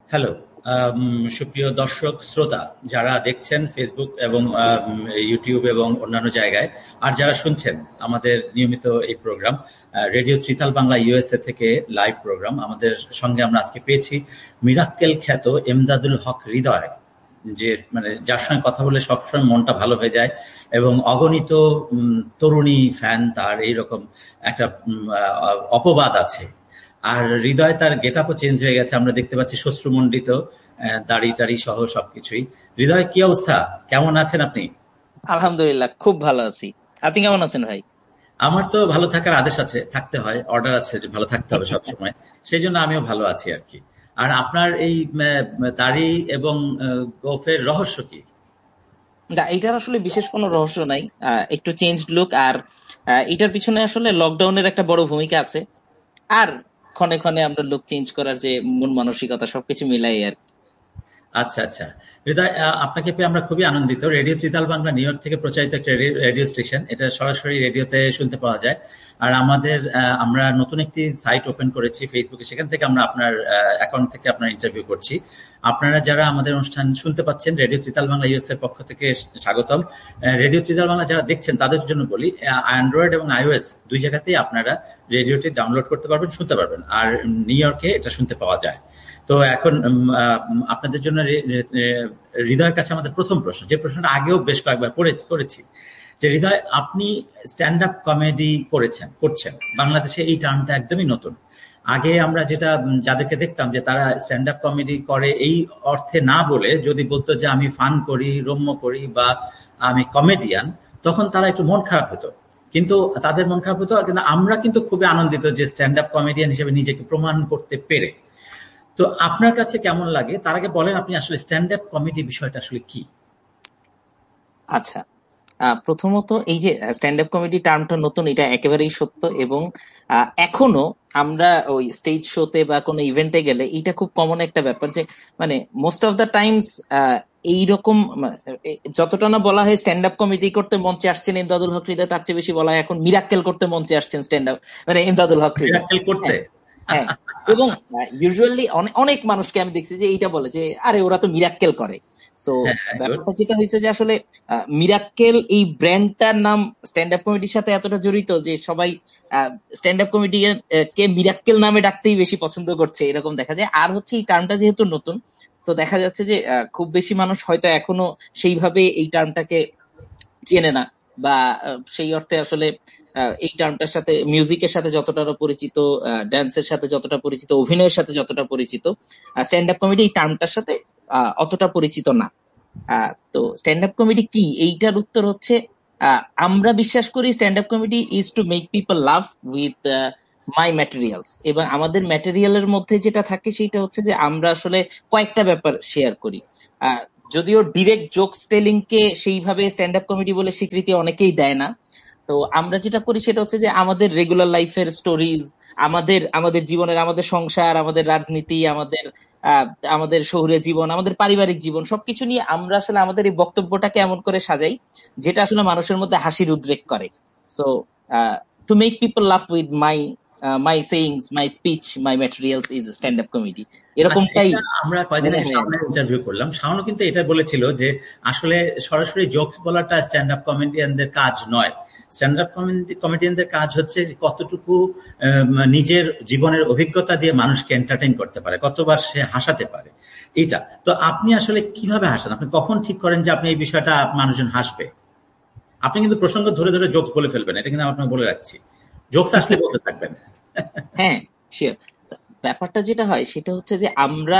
Hello. সুপ্রিয় দর্শক শ্রোতা যারা দেখছেন ফেসবুক এবং ইউটিউব এবং অন্যান্য জায়গায়, আর যারা শুনছেন আমাদের নিয়মিত এই programme radio tritaal Bangla USA থেকে লাইভ প্রোগ্রাম, আমাদের সঙ্গে আমরা আজকে পেয়েছি মিরাক্কেল খ্যাত এমদাদুল হক হৃদয়, যে মানে যার সঙ্গে কথা বলে সবসময় মনটা ভালো হয়ে যায় এবং অগণিত তরুণী ফ্যান তার এইরকম একটা অপবাদ আছে। আর হৃদয় তার গেট আপও চেঞ্জ হয়ে গেছে, আমরা দেখতে পাচ্ছি শ্বশ্রুমণ্ডিত দাড়ি টাড়ি সহ সবকিছুই। হৃদয়, কি অবস্থা, কেমন আছেন আপনি? আলহামদুলিল্লাহ, খুব ভালো আছি। আপনি কেমন আছেন ভাই? আমার তো ভালো থাকার আদেশ আছে, থাকতে হয়, অর্ডার আছে যে ভালো থাকতে হবে সব সময়। সেই জন্য আমিও ভালো আছি আর কি। আর আপনার এই দাড়ি এবং গোফের রহস্য কি? না, এটার আসলে বিশেষ কোনো রহস্য নাই। একটু চেঞ্জ লুক, আর এটার পিছনে আসলে লকডাউনের একটা বড় ভূমিকা আছে। আর ক্ষণে ক্ষণে আমরা লুক চেঞ্জ করার যে মন মানসিকতা সবকিছু মিলাই আর কি। আচ্ছা আচ্ছা। হৃদয়, আপনাকে পেয়ে আমরা খুবই আনন্দিত। Radio tritaal Bangla new York থেকে প্রচারিত একটা রেডিও স্টেশন, এটা সরাসরি রেডিওতে শুনতে পাওয়া যায়। আর আমরা নতুন একটি সাইট ওপেন করেছি ফেসবুকে, সেখান থেকে আমরা আপনার অ্যাকাউন্ট থেকে আপনার ইন্টারভিউ করছি। আপনারা যারা আমাদের অনুষ্ঠান শুনতে পাচ্ছেন, রেডিও ত্রিতাল বাংলা ইউএস এর পক্ষ থেকে স্বাগতম। রেডিও ত্রিতাল বাংলা যারা দেখছেন তাদের জন্য বলি, অ্যান্ড্রয়েড এবং আইওএস দুই জায়গাতেই আপনারা রেডিওটি ডাউনলোড করতে পারবেন, শুনতে পারবেন। আর নিউ ইয়র্কে এটা শুনতে পাওয়া যায়। তো এখন আপনাদের জন্য হৃদয়ের কাছে আমাদের প্রথম প্রশ্ন, যে প্রশ্নটা আগেও বেশ কয়েকবার করেছি, যে হৃদয়, আপনি স্ট্যান্ড আপ কমেডি করছেন বাংলাদেশে, এই টার্মটা একদমই নতুন। আগে আমরা যেটা যাদেরকে দেখতাম যে তারা স্ট্যান্ড আপ কমেডি করে এই অর্থে না বলে যদি বলতো যে আমি ফান করি, রম্য করি বা আমি কমেডিয়ান, তখন তারা একটু মন খারাপ হতো। কিন্তু তাদের মন খারাপ হতো, কিন্তু আমরা কিন্তু খুবই আনন্দিত যে স্ট্যান্ড আপ কমেডিয়ান হিসেবে নিজেকে প্রমাণ করতে পেরে। তো আপনার কাছে কেমন লাগে, তার আগে বলেন আপনি আসলে স্ট্যান্ড আপ কমেডি বিষয়টা আসলে কি? আচ্ছা, প্রথমত এই যে স্ট্যান্ড আপ কমেডি টার্মটা নতুন, এটা একেবারেই সত্য। এবং এখনো আমরা ওই স্টেজ শোতে বা কোনো ইভেন্টে গেলে এটা খুব কমন একটা ব্যাপার যে মানে মোস্ট অফ দ্য টাইমস এইরকম যতটা না বলা হয় স্ট্যান্ড আপ কমেডি করতে মঞ্চে আসছেন ইমদাদুল হক হৃদয়, তার চেয়ে বেশি বলা হয় এখন মিরাক্কেল করতে মঞ্চে আসছেন স্ট্যান্ড আপ মানে ইমদাদুল হক হৃদয়। মিরাক্কেল করতে? হ্যাঁ, এবং ইউজুয়ালি অনেক মানুষকে আমি দেখছি যে এইটা বলে যে আরে ওরা তো মিরাক্কেল করে। সো হ্যাঁ, ব্যাপারটা যেটা হয়েছে যে আসলে মিরাক্কেল এই ব্র্যান্ডটার নাম স্ট্যান্ড আপ কমেডির সাথে এতটা জড়িত যে সবাই স্ট্যান্ড আপ কমেডি কে মিরাক্কেল নামে ডাকতেই বেশি পছন্দ করছে, এরকম দেখা যায়। আর হচ্ছে এই টার্মটা যেহেতু নতুন, তো দেখা যাচ্ছে যে খুব বেশি মানুষ হয়তো এখনো সেইভাবে এই টার্মটাকে চেনে না, বা সেই অর্থে আসলে এই টার্মটার সাথে মিউজিকের সাথে যতটা পরিচিত, ড্যান্সের সাথে যতটা পরিচিত, অভিনয়ের সাথে যতটা পরিচিত, স্ট্যান্ড আপ কমেডি এই টার্মটার সাথে অতটা পরিচিত না। তো স্ট্যান্ড আপ কমেডি কি, এইটার উত্তর হচ্ছে আমরা বিশ্বাস করি stand up comedy is to make people love with my materials. এবং আমাদের ম্যাটেরিয়ালের মধ্যে যেটা থাকে সেটা হচ্ছে যে আমরা আসলে কয়েকটা ব্যাপার শেয়ার করি। যদিও ডিরেক্ট জোকস টেলিং কে সেইভাবে স্ট্যান্ড আপ কমেডি বলে স্বীকৃতি অনেকেই দেয় না, তো আমরা যেটা করি সেটা হচ্ছে যে আমাদের রেগুলার লাইফের স্টোরিজ, আমাদের আমাদের জীবনের, আমাদের সংসার, আমাদের রাজনীতি, আমাদের আমাদের শহুরে জীবন, আমাদের পারিবারিক জীবন, সবকিছু নিয়ে আমরা আসলে আমাদের এই বক্তব্যটাকে এমন করে সাজাই যেটা আসলে মানুষের মধ্যে হাসির উদ্রেক করে। So to make people love with my my sayings, my speech, my materials is stand up comedy, আচ্ছা, এরকমটাই এটা আমরা কয়দিন মনে আগে হয় আর শাওনের কি। ইন্টারভিউ করলাম, শাওনও কিন্তু এটা বলেছিল যে আসলে সরাসরি জোকস বলাটা স্ট্যান্ড আপ কমেডিয়ানদের কাজ নয়। স্ট্যান্ড আপ কমেডিয়ানদের কাজ হচ্ছে যে কতটুকু নিজের জীবনের অভিজ্ঞতা দিয়ে মানুষকে এন্টারটেইন করতে পারে, কতবার সে হাসাতে পারে। এটা তো আপনি আসলে কিভাবে হাসান, আপনি কখন ঠিক করেন যে আপনি এই বিষয়টা মানুষজন হাসবে? আপনি কিন্তু প্রসঙ্গ ধরে ধরে জোকস বলে ফেলবেন, এটা কিন্তু আপনাকে বলে রাখছি। জোকস আসলে বলতে থাকবেন। হ্যাঁ, শিওর। ব্যাপারটা যেটা হয় সেটা হচ্ছে যে আমরা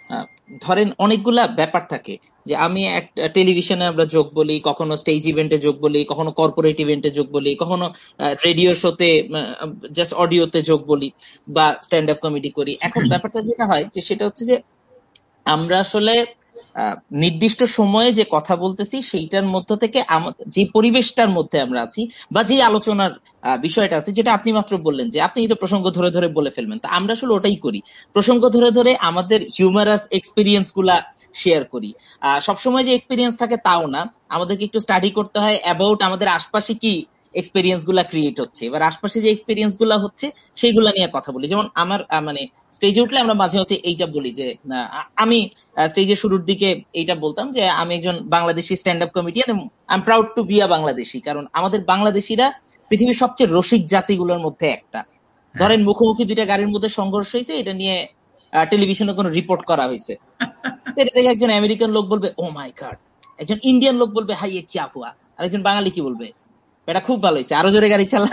ধরেন অনেকগুলা ব্যাপার থাকে, যে আমি একটা টেলিভিশনে আমরা যোগ বলি, কখনো স্টেজ ইভেন্টে যোগ বলি, কখনো কর্পোরেট ইভেন্টে যোগ বলি, কখনো রেডিও শোতে জাস্ট অডিওতে যোগ বলি, বা স্ট্যান্ড আপ কমেডি করি। এখন ব্যাপারটা যেটা হয় যে সেটা হচ্ছে যে আমরা আসলে নির্দিষ্ট সময়ে যে কথা বলতেছি সেইটার মধ্য থেকে যে পরিবেশটার মধ্যে আমরা আছি, বা যে আলোচনার বিষয়টা আছে, যেটা আপনি মাত্র বললেন যে আপনি এটা প্রসঙ্গ ধরে ধরে বলে ফেলবেন, তো আমরা আসলে ওটাই করি। প্রসঙ্গ ধরে ধরে আমাদের হিউমারাস এক্সপিরিয়েন্স গুলা শেয়ার করি। সবসময় যে এক্সপিরিয়েন্স থাকে তাও না, আমাদেরকে একটু স্টাডি করতে হয় অ্যাবাউট আমাদের আশপাশে কি এক্সপেরিয়েন্স গুলা ক্রিয়েট হচ্ছে। এবার আশপাশে যে এক্সপেরিয়েন্স গুলা হচ্ছে সেইগুলা নিয়ে কথা বলি। যেমন আমার মানে স্টেজে উঠলে আমরা মাঝে মাঝে এইটা বলি যে আমি স্টেজের শুরুর দিকে এইটা বলতাম যে আমি একজন বাংলাদেশি স্ট্যান্ড আপ কমেডিয়ান এবং I am proud to be a Bangladeshi. কারণ আমাদের বাংলাদেশিরা পৃথিবীর সবচেয়ে রসিক জাতিগুলোর মধ্যে একটা। ধরেন মুখোমুখি দুইটা গাড়ির মধ্যে সংঘর্ষ হয়েছে, এটা নিয়ে টেলিভিশনে কোনো রিপোর্ট করা হয়েছে, এটা দেখে একজন আমেরিকান লোক বলবে ও মাই গড, একজন ইন্ডিয়ান লোক বলবে হাই এ কিয়া হুয়া, আর একজন বাঙালি কি বলবে, এটা খুব ভালো হয়েছে, আরো জোরে গাড়ি চালা।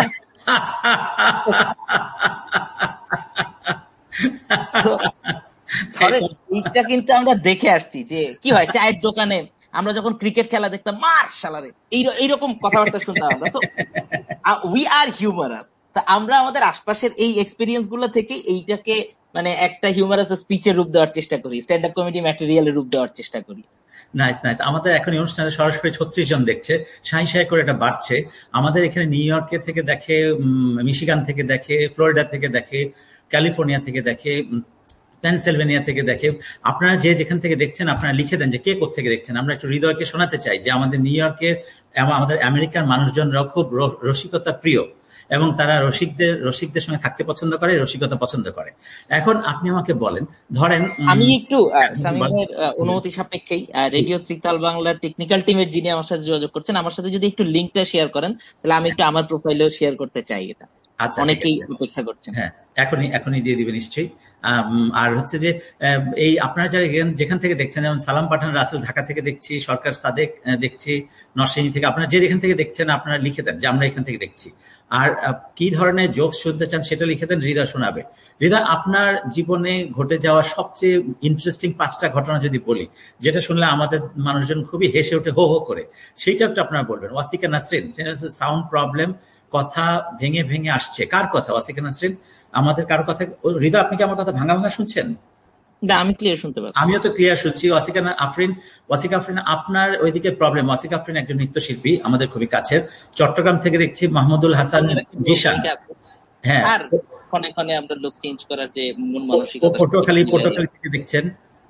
ধরেন এইটা কিন্তু আমরা দেখে আসছি যে কি হয় চায়ের দোকানে আমরা যখন ক্রিকেট খেলা দেখতাম, মার শালারে, এইরকম কথাবার্তা শুনতাম আমরা। So we are humorous. তা আমরা আমাদের আশপাশের এই এক্সপেরিয়েন্স গুলো থেকে এইটাকে মানে একটা হিউমারাস স্পিচের রূপ দেওয়ার চেষ্টা করি, স্ট্যান্ড আপ কমেডি ম্যাটেরিয়ালের রূপ দেওয়ার চেষ্টা করি। Nice nice. আমাদের এখন এই অনুষ্ঠানে সরাসরি 36 জন দেখছে, সাই সাই করে এটা বাড়ছে। আমাদের এখানে নিউ ইয়র্কে থেকে দেখে, মিশিগান থেকে দেখে, ফ্লোরিডা থেকে দেখে, ক্যালিফোর্নিয়া থেকে দেখে, পেনসিলভেনিয়া থেকে দেখে। আপনারা যে যেখান থেকে দেখছেন আপনারা লিখে দেন যে কে কোত্থেকে দেখছেন। আমরা একটু হৃদয়কে শোনাতে চাই যে আমাদের নিউ ইয়র্কের আমাদের আমেরিকার মানুষজনরাও খুব রসিকতা প্রিয় এবং তারা রসিকদের সঙ্গে থাকতে পছন্দ করে, রসিকতা পছন্দ করে। এখন আপনি আমাকে বলেন, ধরেন আমি একটু সামিমের অনুমতি সাপেক্ষেই রেডিও ত্রিতাল বাংলার টেকনিক্যাল টিমের যিনি আমার সাথে যোগাযোগ করছেন, আমার সাথে যদি একটু লিঙ্কটা শেয়ার করেন তাহলে আমি একটু আমার প্রোফাইলেও শেয়ার করতে চাই। এটা আচ্ছা, অনেকেই অপেক্ষা করছেন। হ্যাঁ, এখনই দিয়ে দিবেন নিশ্চয়ই। আর হচ্ছে যে এই আপনারা যারা যেখান থেকে দেখছেন, যেমন সালাম পাঠান রাসেল ঢাকা থেকে দেখছি, সরকার সাদেক দেখছি নরসিংদী থেকে, আপনারা যে যেখান থেকে দেখছেন আপনারা লিখে দেন যে আমরা এখান থেকে দেখছি। আর কি ধরনের জোকস শুনতে চান সেটা লিখে দেন, হৃদয় শোনাবে। হৃদয়, আপনার জীবনে ঘটে যাওয়া সবচেয়ে ইন্টারেস্টিং 5টা ঘটনা যদি বলি, যেটা শুনলে আমাদের মানুষজন খুবই হেসে ওঠে, হো হো করে, সেইটা একটু আপনারা বলবেন। ওয়াসিকা নাসরিন, সাউন্ড প্রবলেম, কথা ভেঙে ভেঙে আসছে। কার কথা ওয়াসিকা নাসরিন? আমাদের কারো কথা? হৃদয়, আপনি কি আমার কথা ভাঙা ভাঙা শুনছেন? না, আমি ক্লিয়ার শুনতে পাচ্ছি। আমিও তো ক্লিয়ার শুনছি। ওয়াসিকা আফরিন, আপনার ওইদিকে প্রবলেম। ওয়াসিকা আফরিন একজন নৃত্যশিল্পী, আমাদের খুবই কাছের। চট্টগ্রাম থেকে দেখছি মাহমুদুল হাসান জিশান। হ্যাঁ, আর ক্ষণে ক্ষণে আমরা লোক চেঞ্জ করার যে মন মানসিকতা, পটুয়াখালী থেকে দেখছেন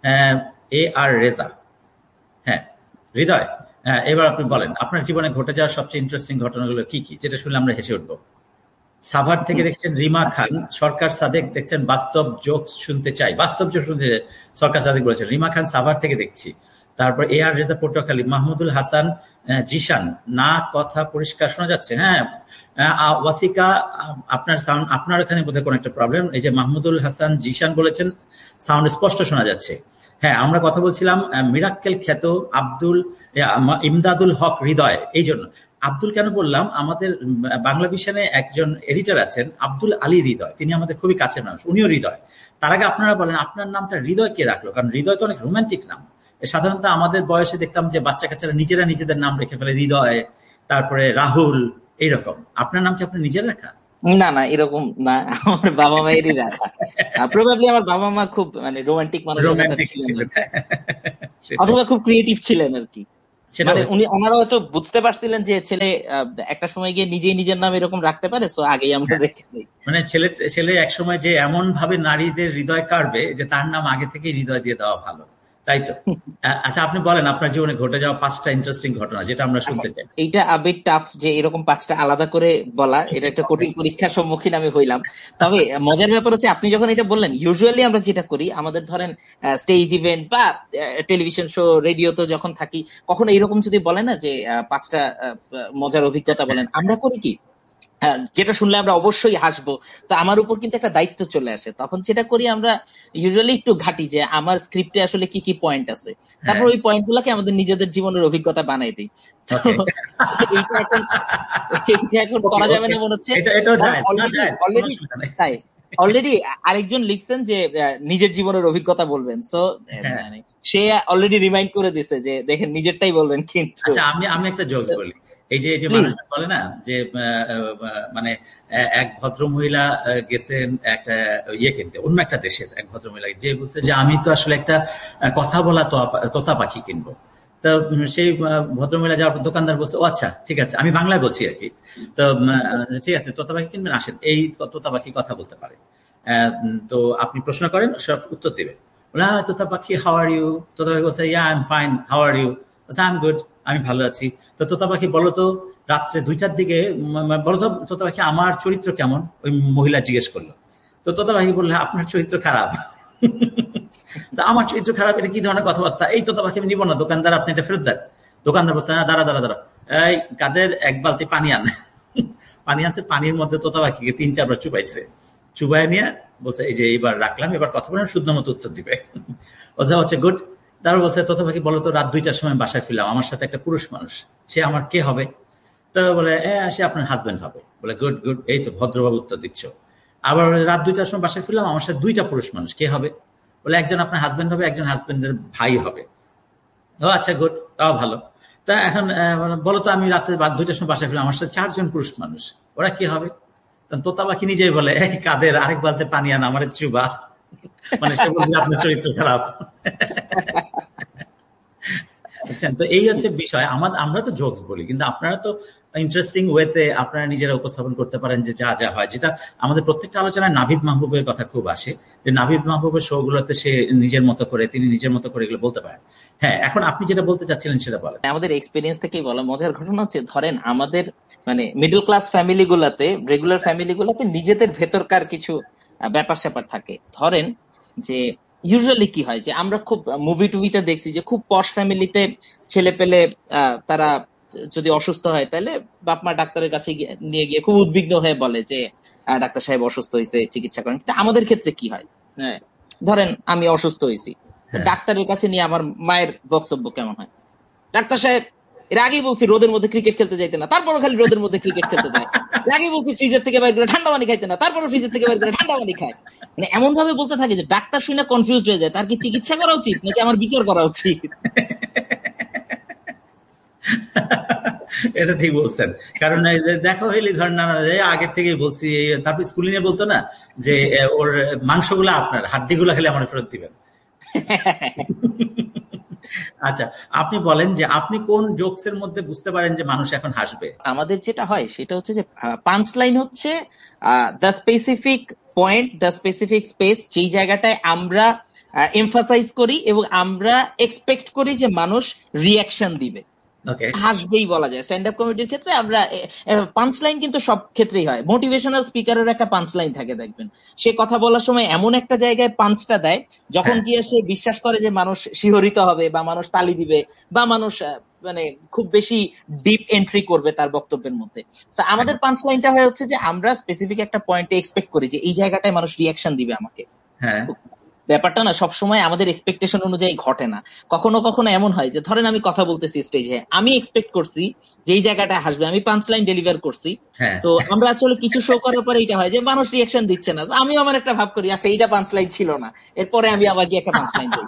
এ আর রেজা। হ্যাঁ হৃদয়, এবার আপনি বলেন আপনার জীবনে ঘটে যাওয়া সবচেয়ে ইন্টারেস্টিং ঘটনাগুলো কি কি, যেটা শুনলে আমরা হেসে উঠবো। সাভার থেকে দেখছেন রিমা খান। সরকার সাদেক দেখছেন বাস্তব জোকস শুনতে চাই, বাস্তব জোক শুনতে চাই, সরকার সাদেক বলেছেন। রিমা খান সাভার থেকে দেখছি। তারপর এ আর রেজা পটুয়াখালী। মাহমুদুল হাসান জিশান, না কথা পরিষ্কার শোনা যাচ্ছে। হ্যাঁ ওয়াসিকা, আপনার সাউন্ড, আপনার এখানে বোধহয় কোনো একটা প্রবলেম। এই যে মাহমুদুল হাসান জিশান বলেছেন সাউন্ড স্পষ্ট শোনা যাচ্ছে। হ্যাঁ, আমরা কথা বলছিলাম মিরাক্কেল খ্যাত ইমদাদুল হক হৃদয়। এই জন্য আব্দুল কেন বললাম, আমাদের বাংলা ভিশনে একজন এডিটর আছেন আব্দুল আলী হৃদয়, তিনি আমাদের খুবই কাছের মানুষ, উনিও হৃদয়। তার আগে আপনারা বলেন আপনার নামটা হৃদয় কে রাখলো? কারণ হৃদয় তো অনেক রোমান্টিক নাম। সাধারণত আমাদের বয়সে দেখতাম যে বাচ্চা কাচ্চারা নিজেরা নিজেদের নাম রেখে ফেলে, হৃদয়, তারপরে রাহুল, এইরকম। আপনার নাম কি আপনার নিজের রাখা? না না, এরকম না, আমার বাবা মায়েরই রাখা। প্রবাবলি আমার বাবা মা খুব মানে রোমান্টিক মানুষ ছিলেন, অথবা খুব ক্রিয়েটিভ ছিলেন আর কি। মানে ওনারা হয়তো বুঝতে পারছিলেন যে ছেলে একটা সময় গিয়ে নিজেই নিজের নাম এরকম রাখতে পারে, সো আগেই আমরা রেখে দিই। মানে ছেলে এক সময় যে এমন ভাবে নারীদের হৃদয় কাড়বে যে তার নাম আগে থেকেই হৃদয় দিয়ে দেওয়া ভালো, তাই তো? আচ্ছা, আপনি বলেন আপনার জীবনে ঘটে যাওয়া 5টা ইন্টারেস্টিং ঘটনা, যেটা আমরা শুনতে চাই। এইটা আবেগ টাফ যে এরকম 5টা আলাদা করে বলা, এটা একটা কঠিন পরীক্ষার সম্মুখীন আমি হইলাম। তবে মজার ব্যাপার হচ্ছে আপনি যখন এটা বললেন, ইউজুয়ালি আমরা যেটা করি, আমাদের ধরেন স্টেজ ইভেন্ট বা টেলিভিশন শো, রেডিওতে যখন থাকি, কখনো এরকম যদি বলে না যে 5টা মজার অভিজ্ঞতা বলেন, আমরা করি কি যেটা শুনলে আমরা অবশ্যই হাসবো, তো আমার উপর কিন্তু একটা দায়িত্ব চলে আসে। তখন যেটা করি আমরা ইউজুয়ালি একটু ঘাটি যে আমার স্ক্রিপ্টে আসলে কি কি পয়েন্ট আছে, তারপর ওই পয়েন্ট গুলাকে আমাদের নিজেদের জীবনের অভিজ্ঞতা বানাই দিই। এইটা এখন করা যাবে না মনে হচ্ছে। অলরেডি আরেকজন লিখছেন যে নিজের জীবনের অভিজ্ঞতা বলবেন, সো সে অলরেডি রিমাইন্ড করে দিছে যে দেখেন নিজেরটাই বলবেন। কিন্তু আচ্ছা, আমি একটা জোক বলি। এই যে মানুষ বলে না যে মানে এক ভদ্রমহিলা গেছেন একটা ইয়ে কিনতে, অন্য একটা দেশের এক ভদ্রমহিলা, যে বলছে যে আমি তো আসলে একটা কথা বলা তোতা পাখি কিনবো। তো সেই ভদ্রমহিলা যাওয়ার দোকানদার বলছে, ও আচ্ছা ঠিক আছে, আমি বাংলায় বলছি আর কি, তো ঠিক আছে তোতা পাখি কিনবেন, আসেন, এই তোতা পাখি কথা বলতে পারে, তো আপনি প্রশ্ন করেন, সব উত্তর দেবে। তোতা পাখি, হাউ আর ইউ? তোতা পাখি বলছে, yeah I am fine, how are you? I am good, আমি ভালো আছি। তো তোতা পাখি বলো তো রাত্রে 2টার দিকে বলতো তোতা পাখি আমার চরিত্র কেমন, ওই মহিলা জিজ্ঞেস করলো। তো তোতা পাখি বললে আপনার চরিত্র খারাপ। তা আমার চরিত্র খারাপ, এটা কি ধরনের কথাবার্তা, এই তোতা পাখি আমি নিব না, দোকানদার আপনি এটা ফেরত দেন। দোকানদার বলছে না, দাঁড়া দাঁড়া দাঁড়া, এই কাদের এক বালতি পানি আন। পানি আনছে, পানির মধ্যে তোতা পাখিকে 3-4 বার চুবাইছে, চুবাই নিয়ে বলছে এই যে এইবার রাখলাম, এবার কথা বলেন, শুদ্ধ মতো উত্তর দিবে। ওজা হচ্ছে গুড। তারপর বলছে তোতা পাখি বলো তো, রাত 2টার সময় বাসায় ফিরলাম, আমার সাথে একটা পুরুষ মানুষ, সে আমার কে হবে? তো বলে সে আপনার হাজবেন্ড হবে। বলে গুড গুড, এই তো ভদ্রভাবে উত্তর দিচ্ছ। আবার রাত 2টার সময় বাসায় ফিরলাম, আমার সাথে 2টা পুরুষ মানুষ, কে হবে? বলে একজন আপনার হাজবেন্ড হবে, একজন হাজবেন্ডের ভাই হবে। ও আচ্ছা গুড, তাও ভালো। তা এখন বলো তো, আমি রাত্রে 2টার সময় বাসায় ফিরলাম, আমার সাথে 4 জন পুরুষ মানুষ, ওরা কি হবে? তোতা পাখি নিজেই বলে এই কাদের আরেক বালতে পানি আন, আমার চুবা। মানে সে বলবে আপনার চরিত্র খারাপ। বুঝছেন? তো এই হচ্ছে বিষয়। আমরা তো জোকস বলি, কিন্তু আপনারা তো ইন্টারেস্টিং ওয়েতে আপনারা নিজেরা উপস্থাপন করতে পারেন যে যা যা হয়, যেটা আমাদের প্রত্যেকটা আলোচনায় নাভিদ মাহবুবের কথা খুব আসে, যে নাভিদ মাহবুবের শো গুলোতে সে নিজের মতো করে, তিনি নিজের মতো করে এগুলো বলতে পারেন। হ্যাঁ, এখন আপনি যেটা বলতে চাচ্ছিলেন সেটা বলেন। আমাদের এক্সপিরিয়েন্স থেকেই বলা, মজার ঘটনা হচ্ছে ধরেন আমাদের মানে মিডল ক্লাস ফ্যামিলি গুলাতে, রেগুলার ফ্যামিলি গুলাতে নিজেদের ভেতরকার কিছু ব্যাপার স্যাপার থাকে। ধরেন যে ইউজুয়ালি কি হয় যে আমরা খুব মুভি টুভিতে দেখছি যে খুব পশ ফ্যামিলিতে ছেলে পেলে তারা যদি অসুস্থ হয় তাহলে বাপ মা ডাক্তারের কাছে নিয়ে গিয়ে খুব উদ্বিগ্ন হয়ে বলে যে ডাক্তার সাহেব অসুস্থ হয়েছে, চিকিৎসা করেন। কিন্তু আমাদের ক্ষেত্রে কি হয়, হ্যাঁ, ধরেন আমি অসুস্থ হয়েছি, ডাক্তারের কাছে নিয়ে আমার মায়ের বক্তব্য কেমন হয়, ডাক্তার সাহেব এর আগেই বলছি রোদের মধ্যে ক্রিকেট খেলতে যাইতে না, তারপরও খালি রোদের মধ্যে ক্রিকেট খেলতে যায়। এর আগেই বলছি ফ্রিজের থেকে বাইর করে ঠান্ডা পানি খাইতে না, তারপরও ফ্রিজের থেকে বাইর করে ঠান্ডা পানি খায়। মানে এমন ভাবে বলতে থাকে যে ডাক্তার শুনে কনফিউজ হয়ে যায়, তার কি চিকিৎসা করা উচিত নাকি আমার বিচার করা উচিত। এটা ঠিক বলছেন। কারণ দেখা হইলে ধরেন না, আগে থেকেই বলছি, তারপর স্কুলে নিয়ে বলতো না যে ওর মাংসগুলা আপনার, হাড্ডিগুলা খেলে আমার ফেরত দিবেন। আচ্ছা, আপনি বলেন যে আপনি কোন জোকস এর মধ্যে বুঝতে পারেন যে মানুষ এখন হাসবে? আমাদের যেটা হয় সেটা হচ্ছে যে পাঞ্চ লাইন হচ্ছে the specific point, the specific space, যেই জায়গাটায় আমরা এমফাসাইজ করি এবং আমরা এক্সপেক্ট করি যে মানুষ রিয়াকশন দিবে, হাসবেই বলা যায়। স্ট্যান্ড আপ কমেডির ক্ষেত্রে আমরা পাঞ্চ লাইন কিন্তু সব ক্ষেত্রেই হয়। মোটিভেশনাল স্পিকারের একটা পাঞ্চ লাইন থাকে, দেখবেন সে কথা বলার সময় এমন একটা জায়গায় পাঞ্চটা দেয় যখন গিয়ে সে বিশ্বাস করে যে মানুষ শিহরিত হবে বা মানুষ তালি দিবে বা মানুষ মানে খুব বেশি ডিপ এন্ট্রি করবে তার বক্তব্যের মধ্যে। আমাদের পাঞ্চ লাইনটা হয় হচ্ছে যে আমরা স্পেসিফিক একটা পয়েন্টে এক্সপেক্ট করি যে এই জায়গাটায় মানুষ রিয়াকশন দিবে আমাকে। ব্যাপারটা না সবসময় আমাদের এক্সপেকটেশন অনুযায়ী ঘটে না। কখনো কখনো এমন হয় যে ধরেন আমি কথা বলতেছি স্টেজে, আমি এক্সপেক্ট করছি যে এই জায়গাটায় হাসবে, আমি পাঁচ লাইন ডেলিভার করছি, তো আমরা আসলে কিছু শো করার পরে এটা হয় যে মানুষ রিয়াকশন দিচ্ছে না, আমি আমার একটা ভাব করি আচ্ছা এইটা পাঁচ লাইন ছিল না, এরপরে আমি আবার গিয়ে একটা পাঁচ লাইন দিই।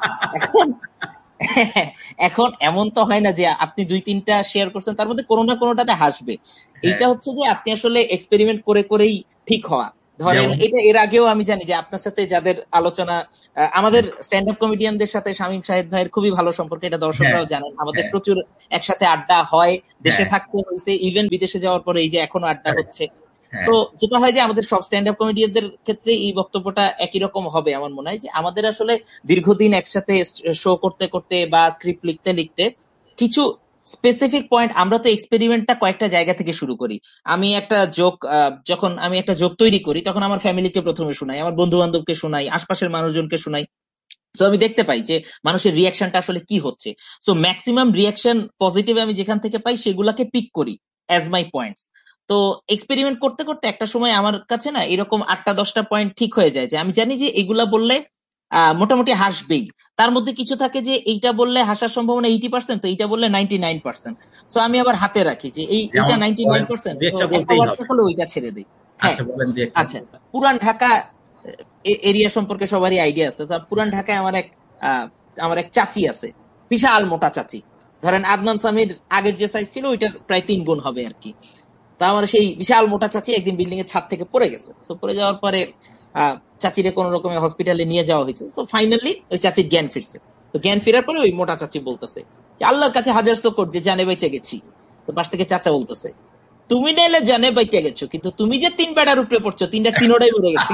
এখন এমন তো হয় না যে আপনি 2-3টা শেয়ার করছেন তার মধ্যে কোনো না কোনোটাতে হাসবে। এইটা হচ্ছে যে আপনি আসলে এক্সপেরিমেন্ট করে করেই ঠিক হওয়া। ধরেন এটা এর আগেও আমি জানি যে আপনার সাথে যাদের আলোচনা, আমাদের স্ট্যান্ড আপ কমেডিয়ানদের সাথে শামীম শাহেদ ভাইয়ের খুবই ভালো সম্পর্ক, এটা দর্শকরাও জানেন। আমাদের প্রচুর একসাথে আড্ডা হয়, দেশে থাকতে হয়েছে, ইভেন বিদেশে যাওয়ার পরে এই যে এখনো আড্ডা হচ্ছে। তো যেটা হয় যে আমাদের সব স্ট্যান্ড আপ কমেডিয়ানদের ক্ষেত্রে এই বক্তব্যটা একই রকম হবে আমার মনে হয়, যে আমাদের আসলে দীর্ঘদিন একসাথে শো করতে করতে বা স্ক্রিপ্ট লিখতে লিখতে কিছু স্পেসিফিক পয়েন্ট, আমরা তো এক্সপেরিমেন্টটা কয়েকটা জায়গা থেকে শুরু করি। আমি একটা জোক, যখন আমি একটা জোক তৈরি করি তখন আমার ফ্যামিলিকে প্রথমে শোনাই, আমার বন্ধু বান্ধবকে শোনাই, আশপাশের মানুষজনকে শোনাই। সো আমি দেখতে পাই যে মানুষের রিয়াকশনটা আসলে কি হচ্ছে। সো ম্যাক্সিমাম রিয়াকশন পজিটিভ আমি যেখান থেকে পাই সেগুলাকে পিক করি অ্যাজ মাই পয়েন্টস। তো এক্সপেরিমেন্ট করতে করতে একটা সময় আমার কাছে না এরকম 8টা-10টা পয়েন্ট ঠিক হয়ে যায় যে আমি জানি যে এগুলা বললে মোটামুটি হাসবেই। তার মধ্যে কিছু থাকে যে এইটা বললে হাসার সম্ভাবনা 80%, তো এইটা বললে 99%। সো আমি আবার হাতে রাখি যে এইটা 99%, তো ওইটা ছেড়ে দিই। হ্যাঁ, আচ্ছা, পুরান ঢাকা এরিয়া সম্পর্কে সবারই আইডিয়া আছে। পুরান ঢাকায় আমার এক চাচি আছে, বিশাল মোটা চাচি। ধরেন আদনান সামির আগের যে সাইজ ছিল ওইটার প্রায় 3 গুণ হবে আর কি। তা আমার সেই বিশাল মোটা চাচি একদিন বিল্ডিং এর ছাদ থেকে পড়ে গেছে। তো পড়ে যাওয়ার পরে চাচিরে কোন রকমে হসপিটালে নিয়ে যাওয়া হয়েছে। তো ফাইনালি ওই চাচির জ্ঞান ফিরছে। তো জ্ঞান ফেরার পরে ওই মোটা চাচি বলতেছে যে আল্লাহর কাছে হাজার শুকর যে জানে বেঁচে গেছি। তো পাশ থেকে চাচা বলতেছে তুমি নাইলে জানে বেঁচে গেছো, কিন্তু তুমি যে 3 বেড়ার উপরে পড়ছো, 3টার 3টাই মরে গেছে।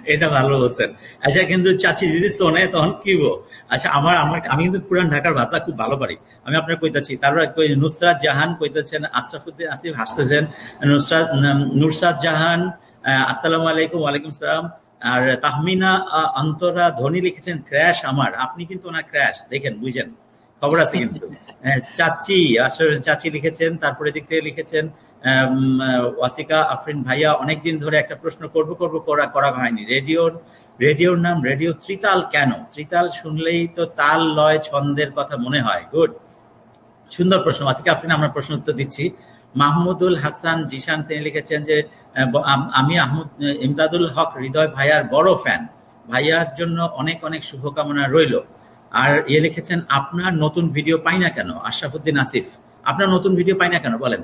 এটা ভালো বলছেন। আচ্ছা, কিন্তু চাচি যদি শোনে তখন কি বো? আচ্ছা, আমার আমার আমি কিন্তু পুরান ঢাকার ভাষা খুব ভালো পারি। আমি আপনার কইতাছি, তারপর নুসরাত জাহান কইতেছেন, আশরাফুদ্দিন আসিফ হাসতেছেন, নুরসাদ জাহান, আসসালামু আলাইকুম। ওয়ালাইকুম সালাম। আর তাহমিনা অন্তরা ধনী লিখেছেন ক্র্যাশ আমার, আপনি কিন্তু ওনার ক্র্যাশ দেখেন বুঝেন, খবর আছে কিন্তু। চাচি আসলে চাচি লিখেছেন, তারপরে দিক থেকে লিখেছেন ওয়াসিকা আফরিন ভাইয়া, অনেকদিন ধরে একটা প্রশ্ন করব করব করা করা হয়নি। রেডিওর নাম রেডিও ত্রিতাল কেন? ত্রিতাল শুনলেই তো তাল লয় ছন্দের কথা মনে হয়। গুড, সুন্দর প্রশ্ন ওয়াসিকা আফরিন, আমরা প্রশ্ন উত্তর দিচ্ছি। মাহমুদুল হাসান জিশান তিনি লিখেছেন যে আমি ইমদাদুল হক হৃদয় ভাইয়ার বড় ফ্যান, ভাইয়ার জন্য অনেক অনেক শুভকামনা রইল। আর লিখেছেন আপনার নতুন ভিডিও পাই না কেন? আশরাফুদ্দিন আসিফ, আপনার নতুন ভিডিও পাই না কেন বলেন।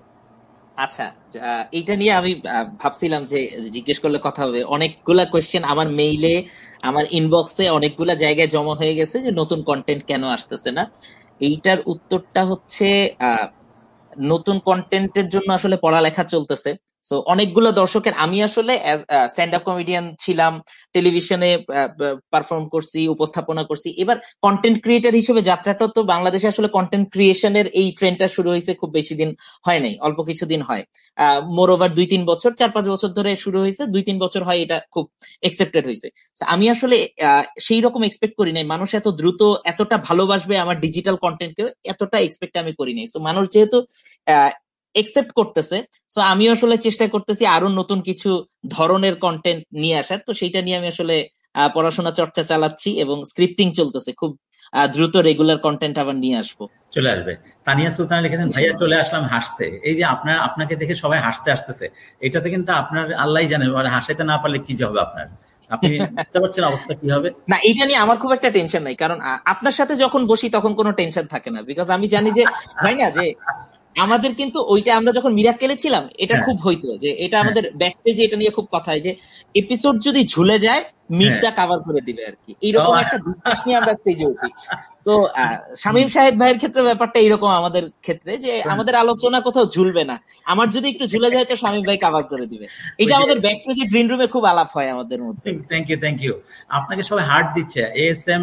আচ্ছা, এইটা নিয়ে আমি ভাবছিলাম যে জিজ্ঞেস করলে কথা হবে। অনেকগুলা কোয়েশ্চেন আমার মেইলে, আমার ইনবক্সে অনেকগুলা জায়গায় জমা হয়ে গেছে যে নতুন কন্টেন্ট কেন আসতেছে না। এইটার উত্তরটা হচ্ছে নতুন কন্টেন্টের জন্য আসলে পড়ালেখা চলতেছে। সো অনেকগুলো দর্শকের, আমি আসলে স্ট্যান্ড আপ কমেডিয়ান ছিলাম, টেলিভিশনে পারফর্ম করছি, উপস্থাপনা করছি। এবার কন্টেন্ট ক্রিয়েটর হিসেবে যাত্রাটা তো বাংলাদেশে আসলে কন্টেন্ট ক্রিয়েশনের এই ট্রেন্ডটা শুরু হয়েছে খুব বেশি দিন হয় নাই, অল্প কিছুদিন হয়। মোর ওভার 2-3 বছর, 4-5 বছর ধরে শুরু হয়েছে, 2-3 বছর হয় এটা খুব একসেপ্টেড হয়েছে। আমি আসলে সেই রকম এক্সপেক্ট করি নাই মানুষ এত দ্রুত এতটা ভালোবাসবে আমার ডিজিটাল কন্টেন্টকে, এতটা এক্সপেক্ট আমি করি নাই। সো মানুষ যেহেতু একসেপ্ট করতেছে, সো আমি আসলে চেষ্টা করতেছি আরো নতুন কিছু ধরনের কন্টেন্ট নিয়ে আসার। তো সেইটা নিয়ে আমি আসলে পড়াশোনা চর্চা চালাচ্ছি এবং স্ক্রিপ্টিং চলতেছে, খুব দ্রুত রেগুলার কন্টেন্ট আবার নিয়ে আসবো। চলে আসবে। তানিয়া সুলতানা লিখেছেন ভাইয়া চলে আসলাম হাসতে। এই যে আপনাকে দেখে সবাই হাসতে আসতেছে, এটাতে কিন্তু আপনার আল্লাহ জানে হাসাইতে না পারলে কি হবে আপনার, আপনি বুঝতে পারছেন অবস্থা কি হবে। না, এটা নিয়ে আমার খুব একটা টেনশন নাই, কারণ আপনার সাথে যখন বসি তখন কোনো টেনশন থাকে না, বিকজ আমি জানি যে ভাই না যে আমাদের কিন্তু ওইটা আমরা যখন মিরাক্কেলে ছিলাম এটা হ্যাঁ, খুব হইতো যে এটা হ্যাঁ, আমাদের ব্যাকপেজে এটা নিয়ে খুব কথা হয় যে এপিসোড যদি ঝুলে যায় হ্যাঁ। মিডটা কভার করে দিবে আর কি, এইরকম একটা বিশ্বাস নিয়ে আমরা স্টেজে উঠি। তো শামীম শাহেদ ভাইয়ের ক্ষেত্রে ব্যাপারটা এইরকম, আমাদের ক্ষেত্রে যে আমাদের আলোচনা কোথাও ঝুলবে না, আমার যদি একটু ঝুলে যায় তো শামীম ভাই কভার করে দিবে। এটা আমাদের ব্যাকস্টেজে গ্রিন রুমে খুব আলাপ হয় আমাদের মধ্যে। Thank you. আপনাকে সবাই হার্ট দিচ্ছে। এস এম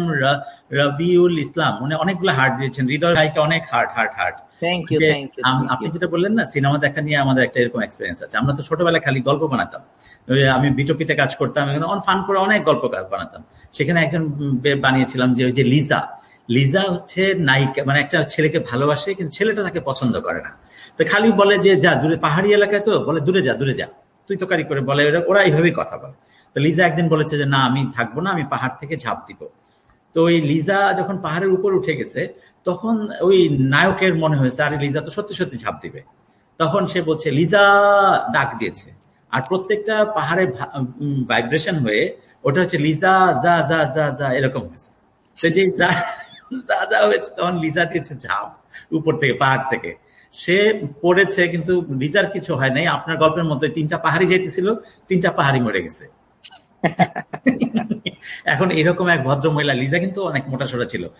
রবিউল ইসলাম উনি অনেকগুলো হার্ট দিয়েছেন, হৃদয় ভাইকে অনেক heart. Thank you, thank you, thank আপনি ইউ। যেটা বললেন না, সিনেমা দেখা নিয়ে আমাদের একটা এরকম এক্সপিরিয়েন্স আছে। আমরা তো ছোটবেলায় খালি গল্প বানাতাম, আমি বিটপিতে কাজ করতাম, ফান করে অনেক গল্প বানাতাম। সেখানে একজন বানিয়েছিলাম যে ওই যে লিজা, লিজা হচ্ছে নায়িকা, মানে একটা ছেলেকে ভালোবাসে কিন্তু ছেলেটা তাকে পছন্দ করে না। তো খালি বলে যে যা দূরে, পাহাড়ি এলাকায় তো বলে দূরে যা, তুই তো কারি করে বলে, ওরা এইভাবেই কথা বলে। তো লিজা একদিন বলেছে যে না আমি থাকবো না, আমি পাহাড় থেকে ঝাঁপ দিব। তো ওই লিজা যখন পাহাড়ের উপর উঠে গেছে তখন ওই নায়কের মনে হয়েছে আরে লিজা তো সত্যি সত্যি ঝাঁপ দিবে। তখন সে বলছে লিজা, ডাক দিয়েছে। আর প্রত্যেকটা পাহাড়ে ভাইব্রেশন হয়ে ওটা হচ্ছে লিজা যা যা যা যা এরকম হয়েছে। তো যে যা যা যা হয়েছে তখন লিজা দিয়েছে ঝাঁপ উপর থেকে, পাহাড় থেকে। সে পড়েছে কিন্তু লিজার কিছু হয় নাই। আপনার গল্পের মধ্যে 3টা পাহাড়ি যেতেছিল, 3টা পাহাড়ি মরে গেছে। এখন এরকম এক ভদ্র মহিলা, লিজা কিন্তু অনেক মোটা সোটা ছিল,